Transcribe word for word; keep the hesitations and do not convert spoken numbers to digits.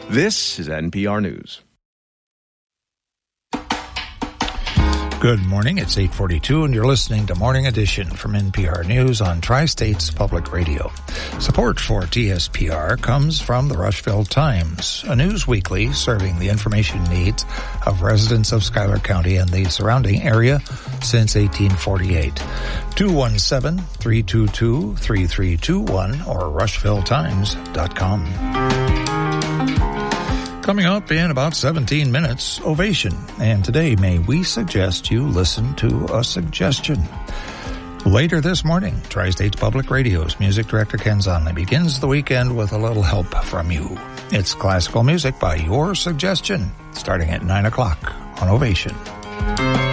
This is N P R News. Good morning. It's eight forty-two, and you're listening to Morning Edition from N P R News on Tri-States Public Radio. Support for T S P R comes from the Rushville Times, a news weekly serving the information needs of residents of Schuyler County and the surrounding area since eighteen forty-eight. two one seven, three two two, three three two one or rushville times dot com. Coming up in about seventeen minutes, Ovation. And today, may we suggest you listen to a suggestion. Later this morning, Tri-States Public Radio's music director Ken Zonley begins the weekend with a little help from you. It's classical music by your suggestion, starting at nine o'clock on Ovation.